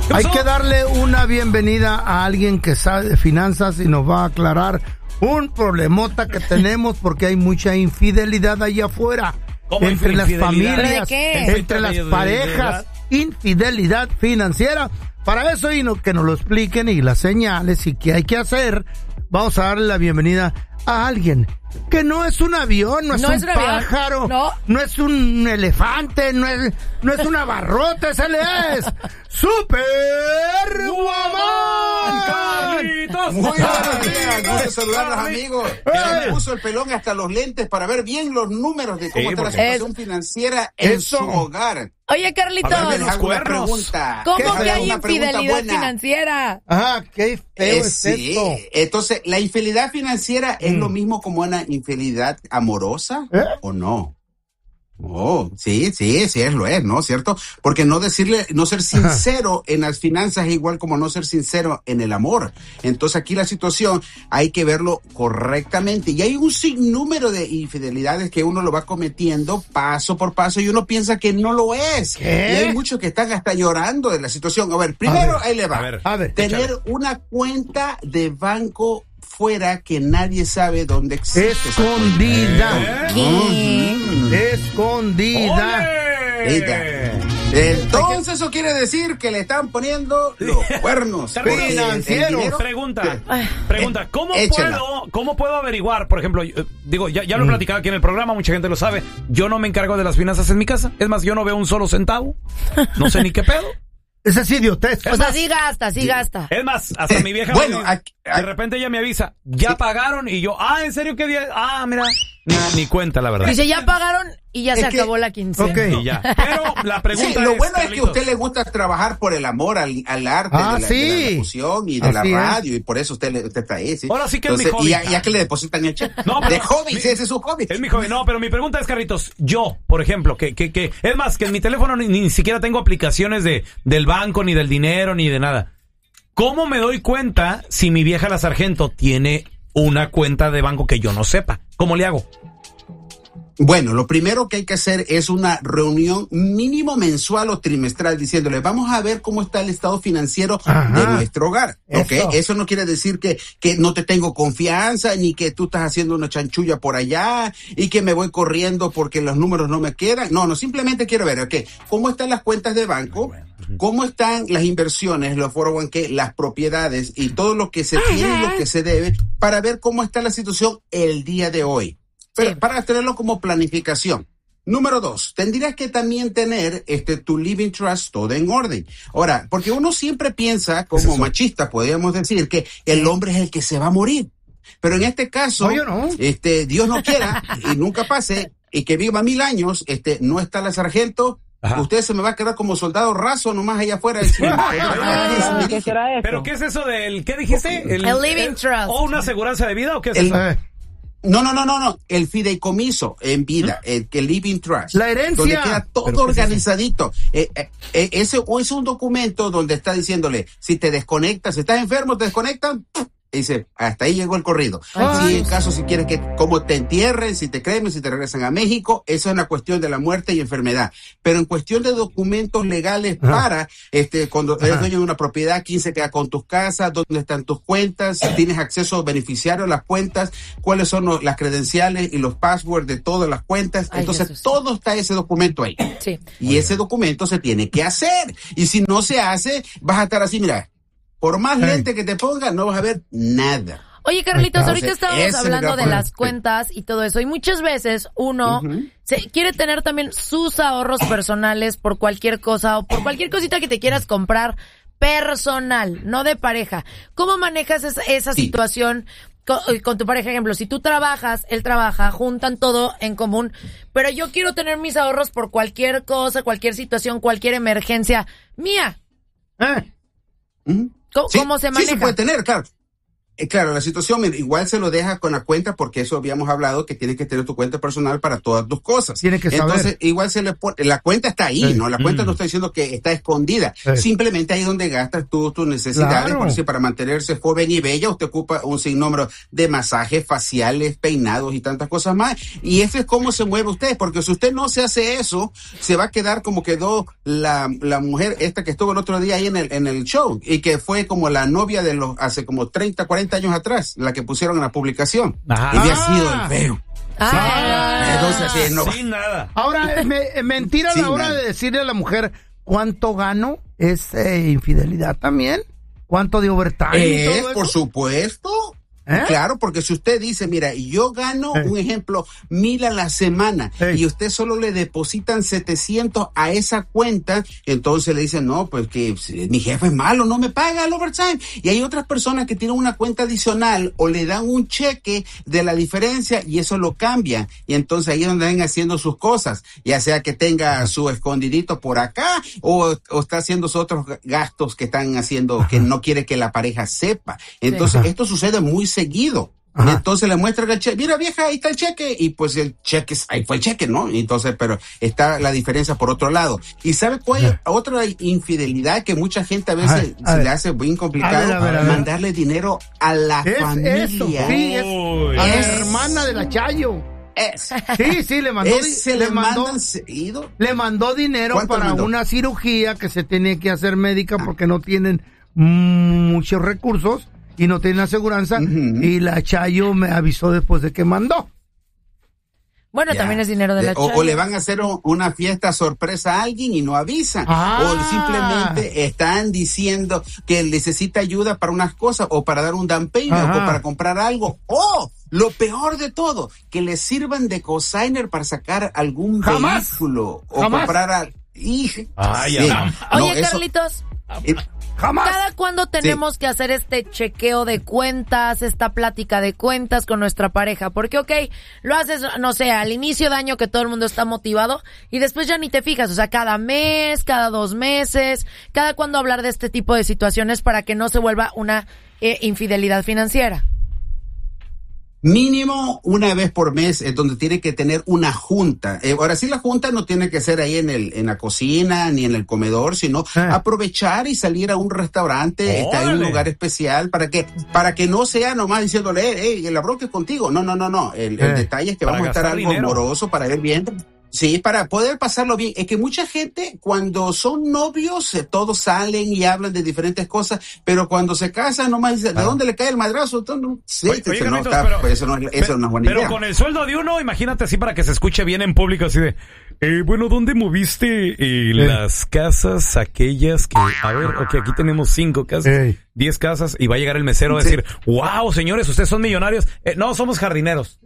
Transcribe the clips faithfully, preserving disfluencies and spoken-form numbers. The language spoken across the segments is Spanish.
Hay que darle una bienvenida a alguien que sabe de finanzas y nos va a aclarar un problemota que tenemos porque hay mucha infidelidad allá afuera. Entre las familias, entre las parejas, infidelidad financiera. Para eso y no, que nos lo expliquen y las señales y qué hay que hacer, vamos a darle la bienvenida a alguien que no es un avión, no es no un es un pájaro, no. no es un elefante, no es, no es una barrota, ese le es Superwoman. Carlitos. Muy buenos días, gusto saludarlos, amigos. Ya me puso el pelón hasta los lentes para ver bien los números de cómo sí, está la situación es... financiera en Eso. su hogar. Oye, Carlitos, a ver, les hago una pregunta. ¿Cómo que hay infidelidad financiera? Ajá, qué feo eh, es sí. esto. Entonces, ¿la infidelidad financiera mm. es lo mismo como una infidelidad amorosa ¿Eh? o no? Oh, sí, sí, sí es lo es, ¿no? ¿Cierto? Porque no decirle, no ser sincero en las finanzas es igual como no ser sincero en el amor. Entonces aquí la situación hay que verlo correctamente y hay un sinnúmero de infidelidades que uno lo va cometiendo paso por paso y uno piensa que no lo es. ¿Qué? Y hay muchos que están hasta llorando de la situación. A ver, primero a ver, ahí le va. A ver, a ver, Tener échale. una cuenta de banco fuera que nadie sabe dónde existe. Escondida. ¿Qué? Mm. Escondida. Entonces eso quiere decir que le están poniendo los cuernos. Financieros. Pregunta, pregunta, ¿cómo puedo, cómo puedo averiguar? Por ejemplo, digo, ya, ya lo he platicado aquí en el programa, mucha gente lo sabe. Yo no me encargo de las finanzas en mi casa. Es más, yo no veo un solo centavo. No sé ni qué pedo. Esa es idiotez. O sea, sí gasta, sí gasta. Es más, hasta mi vieja bueno, me, aquí, aquí, de repente ella me avisa, ya sí. pagaron, y yo, ah, ¿en serio qué día? Ah, mira, ni, ni cuenta, la verdad. Dice, ya pagaron y ya es se que, acabó la quincena. Okay. Y ya. Pero la pregunta sí, lo es, bueno Carlitos, es que a usted le gusta trabajar por el amor al, al arte ah, de, la, sí. de la locución y de Así la es. radio, y por eso usted, le, usted está ahí, ¿sí? Ahora sí que Entonces, es mi hobby. Y ya, ya que le depositan el cheque. No, pero, de hobby, mi, sí, ese es su hobby. Es mi hobby, no, pero mi pregunta es, Carlitos, yo, por ejemplo, que, que, que, es más, que en mi teléfono ni, ni siquiera tengo aplicaciones de, del banco, ni del dinero, ni de nada. ¿Cómo me doy cuenta si mi vieja la sargento tiene una cuenta de banco que yo no sepa? ¿Cómo le hago? Bueno, lo primero que hay que hacer es una reunión mínimo mensual o trimestral diciéndole, vamos a ver cómo está el estado financiero Ajá. de nuestro hogar. ¿Okay? Eso. Eso no quiere decir que, que no te tengo confianza, ni que tú estás haciendo una chanchulla por allá y que me voy corriendo porque los números no me quedan. No, no, simplemente quiero ver, okay, cómo están las cuentas de banco, cómo están las inversiones, los cuatro oh uno k, las propiedades y todo lo que se tiene y lo que se debe para ver cómo está la situación el día de hoy. Pero sí. para tenerlo como planificación. Número dos, tendrías que también tener este tu living trust todo en orden. Ahora, porque uno siempre piensa, como machista, podríamos decir, que el hombre es el que se va a morir. Pero en este caso, no, no. este Dios no quiera y nunca pase, y que viva mil años, este no está la sargento. Ajá. Usted se me va a quedar como soldado raso nomás allá afuera. Ah, ¿qué será eso? ¿Pero qué es eso del, qué dijiste? El, el living trust. ¿O una aseguranza de vida o qué es el, eso? Eh. No, no, no, no, no. El fideicomiso en vida, ¿Mm? el, el living trust. La herencia. Donde queda todo organizadito. Es eh, eh, ese es un documento donde está diciéndole, si te desconectas, si estás enfermo, te desconectan. Y dice, hasta ahí llegó el corrido. Ay, si en caso, si quieres que, como te entierren, si te cremen, si te regresan a México, eso es una cuestión de la muerte y enfermedad. Pero en cuestión de documentos legales Ajá. para, este, cuando Ajá. eres dueño de una propiedad, quién se queda con tus casas, dónde están tus cuentas, si tienes acceso beneficiario a las cuentas, cuáles son los, las credenciales y los passwords de todas las cuentas. Ay, Entonces, Jesús. todo está ese documento ahí. Sí. Y ese documento se tiene que hacer. Y si no se hace, vas a estar así, mira, por más lente que te ponga, no vas a ver nada. Oye, Carlitos, ahorita estábamos hablando de poner... las cuentas y todo eso. Y muchas veces uno uh-huh. se quiere tener también sus ahorros personales por cualquier cosa o por cualquier cosita que te quieras comprar personal, no de pareja. ¿Cómo manejas esa, esa sí. situación con, con tu pareja? Ejemplo, si tú trabajas, él trabaja, juntan todo en común, pero yo quiero tener mis ahorros por cualquier cosa, cualquier situación, cualquier emergencia mía. ¿Eh? Uh-huh. ¿Cómo, sí, ¿Cómo se maneja? Sí se puede tener, claro. Claro, la situación igual se lo deja con la cuenta porque eso habíamos hablado que tienes que tener tu cuenta personal para todas tus cosas. Tiene que saber. Entonces igual se le pone, la cuenta está ahí, sí. ¿no? La cuenta mm. no está diciendo que está escondida. Sí. Simplemente ahí donde gastas tú tus necesidades. Claro. Por si para mantenerse joven y bella usted ocupa un sinnúmero de masajes faciales, peinados y tantas cosas más. Y eso es cómo se mueve usted, porque si usted no se hace eso, se va a quedar como quedó la, la mujer esta que estuvo el otro día ahí en el, en el show y que fue como la novia de los hace como treinta, cuarenta años atrás, la que pusieron en la publicación. Ajá. Y había ah. sido el feo. Ah. Sí. Entonces, sí, no. Sin nada. Ahora, me, mentira a la hora nada. de decirle a la mujer cuánto gano es eh, infidelidad también. ¿Cuánto de overtime? Es, por supuesto. ¿Eh? Claro, porque si usted dice, mira, yo gano, ¿Eh? un ejemplo, mil a la semana, ¿Eh? y usted solo le depositan setecientos a esa cuenta, entonces le dicen, no, pues que mi jefe es malo, no me paga el overtime. Y hay otras personas que tienen una cuenta adicional o le dan un cheque de la diferencia y eso lo cambia. Y entonces ahí es donde ven haciendo sus cosas, ya sea que tenga su escondidito por acá o, o está haciendo sus otros gastos que están haciendo, que no quiere que la pareja sepa. Entonces, sí. esto sucede muy seguido. Ajá. Entonces le muestra el cheque, mira vieja, ahí está el cheque, y pues el cheque, ahí fue el cheque, ¿no? Entonces, pero está la diferencia por otro lado. ¿Y sabe cuál es otra infidelidad que mucha gente a veces a ver, a se ver. le hace bien complicado? A ver, a ver, a ver. Mandarle dinero a la es familia. Eso, sí, es, oh, a la hermana de la Chayo. Es. Sí, sí, le mandó, Ese le, le, mandó le mandó dinero para mandó? una cirugía que se tenía que hacer médica ah. porque no tienen muchos recursos y no tienen aseguranza, uh-huh. y la Chayo me avisó después de que mandó. Bueno, ya. también es dinero de la o, Chayo. O le van a hacer una fiesta sorpresa a alguien y no avisan. Ah. O simplemente están diciendo que necesita ayuda para unas cosas, o para dar un down payment, o para comprar algo. ¡Oh! Lo peor de todo, que le sirvan de cosigner para sacar algún Jamás. vehículo. O Jamás. comprar a... Ay, sí. Oye, no, Carlitos... Eso... Jamás. ¿Cada cuándo tenemos sí. que hacer este chequeo de cuentas, esta plática de cuentas con nuestra pareja? Porque, ok, lo haces, no sé, al inicio de año que todo el mundo está motivado y después ya ni te fijas. O sea, cada mes, cada dos meses, cada cuándo hablar de este tipo de situaciones para que no se vuelva una eh, infidelidad financiera. Mínimo una vez por mes es donde tiene que tener una junta. Eh, ahora sí, la junta no tiene que ser ahí en el en la cocina ni en el comedor, sino ah. aprovechar y salir a un restaurante, estar en un lugar especial para que para que no sea nomás diciéndole, hey, la bronca es contigo. No, no, no, no. El, eh. el detalle es que para vamos a estar algo dinero. amoroso para ver bien. Sí, para poder pasarlo bien. Es que mucha gente, cuando son novios, eh, todos salen y hablan de diferentes cosas, pero cuando se casan, nomás dicen, ¿de ah. dónde le cae el madrazo? No, sí, oye, oye, no, está, pero, pues eso no, eso pero, no es buena pero idea. Con el sueldo de uno, imagínate así para que se escuche bien en público, así de, eh, bueno, ¿dónde moviste eh, las casas aquellas que, a ver, ok, aquí tenemos cinco casas, Ey. diez casas, y va a llegar el mesero a decir, sí. wow, señores, ustedes son millonarios. Eh, no, somos jardineros.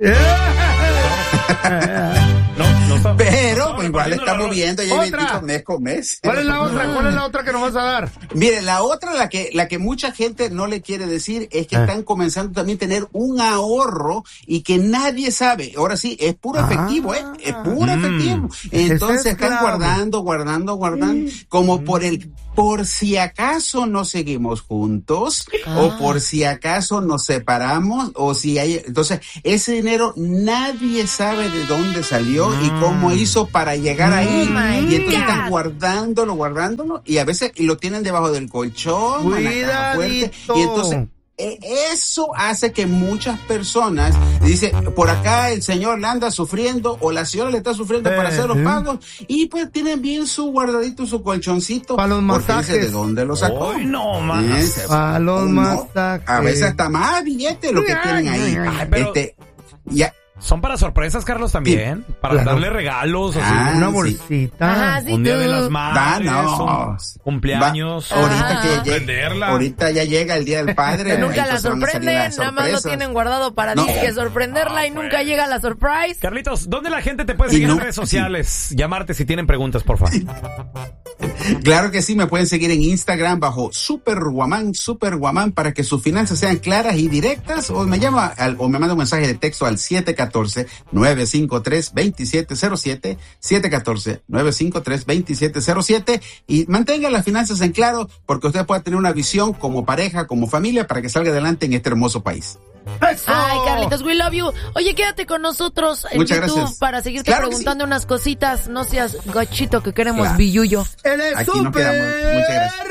No, no está, pero no, pues igual le estamos viendo ya veinticinco mes con mes. ¿Cuál es la otra? ¿Cuál es la otra que nos vas a dar? Mire, la otra, la que la que mucha gente no le quiere decir es que eh. están comenzando también a tener un ahorro y que nadie sabe. Ahora sí, es puro ah. efectivo, ¿eh? Es puro mm. efectivo. Entonces es están claro. guardando, guardando, guardando, mm. como por el por si acaso no seguimos juntos, ah. o por si acaso nos separamos, o si hay... Entonces, ese dinero nadie sabe de dónde salió mm. y cómo hizo para llegar ahí. Oh y entonces están guardándolo, guardándolo, y a veces lo tienen debajo del colchón, fuerte, y entonces... Eso hace que muchas personas dicen, por acá el señor le anda sufriendo o la señora le está sufriendo eh, para hacer los pagos, y pues tienen bien su guardadito, su colchoncito. Para los masajes. Dice, ¿de dónde lo sacó? Uy, no, más. Para los no, masajes. A veces hasta más billetes lo que tienen ahí. Ay, pero... Este, ya. Son para sorpresas, Carlos, también. Sí, para claro. darle regalos. Ah, así, una bolsita. Ajá, sí, un día tú. de las madres. Da, no. Un cumpleaños. Va, ahorita, que llegue, ahorita ya llega el Día del Padre. Nunca la sorprenden. Nada más lo tienen guardado para no. que sorprenderla ah, y nunca bueno. llega la surprise. Carlitos, ¿dónde la gente te puede seguir no, en redes sociales? Sí. Llamarte si tienen preguntas, por favor. Claro que sí, me pueden seguir en Instagram bajo Superguamán, Superguamán, para que sus finanzas sean claras y directas, o me llama al, o me manda un mensaje de texto al siete uno cuatro, nueve cinco tres, dos siete cero siete, siete uno cuatro, nueve cinco tres, dos siete cero siete, y mantenga las finanzas en claro, porque usted pueda tener una visión como pareja, como familia, para que salga adelante en este hermoso país. ¡Eso! Ay, Carlitos, we love you. Oye, quédate con nosotros en Muchas YouTube gracias. para seguirte Claro preguntando sí. unas cositas. No seas gachito, que queremos Claro. billuyo. ¡Él es Aquí nos súper quedamos. Muchas gracias.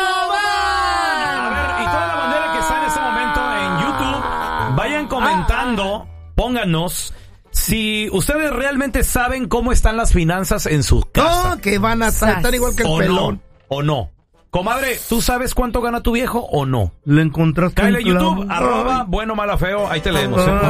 A ver, y toda la bandera que está en este momento en YouTube, vayan comentando, pónganos si ustedes realmente saben cómo están las finanzas en su casa. No, que van a estar igual que el o pelón. no, o no. Comadre, ¿tú sabes cuánto gana tu viejo o no? Lo encontraste Cáele a en clavo. YouTube, arroba, bueno, mala, feo, ahí te leemos. ¿eh?